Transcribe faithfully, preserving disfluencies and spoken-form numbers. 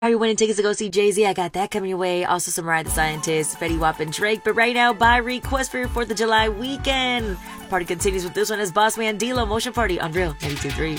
Are you winning tickets to go see Jay-Z? I got that coming your way. Also some Ride the Scientist, Fetty Wap, and Drake. But right now, by request for your fourth of July weekend. The party continues with this one as Boss Man D-Lo Motion Party on Real ninety-two point three.